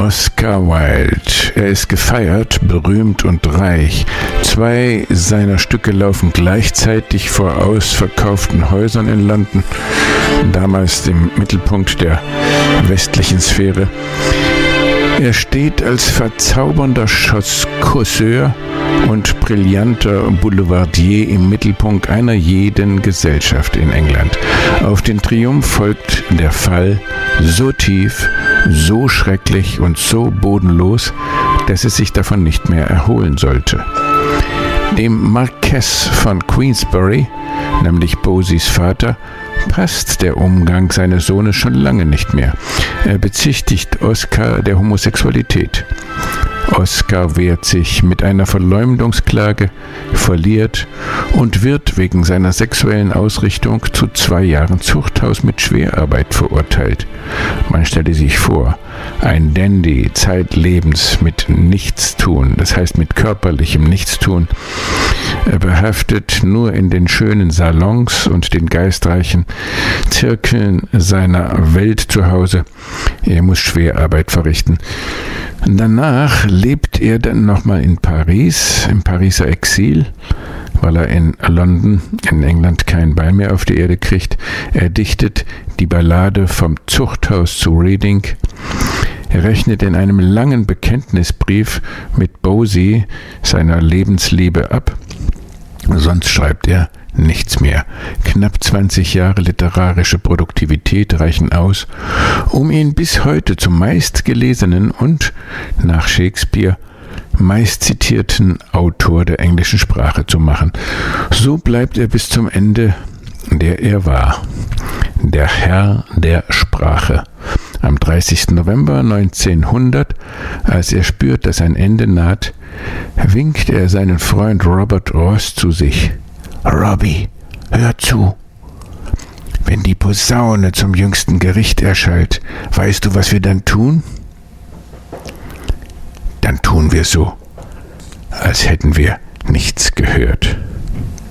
Oscar Wilde. Er ist gefeiert, berühmt und reich. 2 seiner Stücke laufen gleichzeitig vor ausverkauften Häusern in London, damals im Mittelpunkt der westlichen Sphäre. Er steht als verzaubernder Chausseur und brillanter Boulevardier im Mittelpunkt einer jeden Gesellschaft in England. Auf den Triumph folgt der Fall, so tief, so schrecklich und so bodenlos, dass es sich davon nicht mehr erholen sollte. Dem Marquess von Queensberry, nämlich Bosies Vater, passt der Umgang seines Sohnes schon lange nicht mehr. Er bezichtigt Oscar der Homosexualität. Oscar wehrt sich mit einer Verleumdungsklage, verliert und wird wegen seiner sexuellen Ausrichtung zu 2 Jahren Zuchthaus mit Schwerarbeit verurteilt. Man stelle sich vor, ein Dandy zeitlebens mit Nichtstun, das heißt mit körperlichem Nichtstun, behaftet nur in den schönen Salons und den geistreichen Zirkeln seiner Welt zu Hause. Er muss Schwerarbeit verrichten. Danach lebt er dann nochmal in Paris, im Pariser Exil, weil er in London, in England, keinen Ball mehr auf die Erde kriegt. Er dichtet die Ballade vom Zuchthaus zu Reading. Er rechnet in einem langen Bekenntnisbrief mit Bosie, seiner Lebensliebe, ab. Sonst schreibt er nichts mehr. Knapp 20 Jahre literarische Produktivität reichen aus, um ihn bis heute zum meistgelesenen und, nach Shakespeare, meistzitierten Autor der englischen Sprache zu machen. So bleibt er bis zum Ende, der er war. Der Herr der Sprache. Am 30. November 1900, als er spürt, dass ein Ende naht, winkt er seinen Freund Robert Ross zu sich. »Robbie, hör zu. Wenn die Posaune zum jüngsten Gericht erschallt, weißt du, was wir dann tun? Dann tun wir so, als hätten wir nichts gehört.«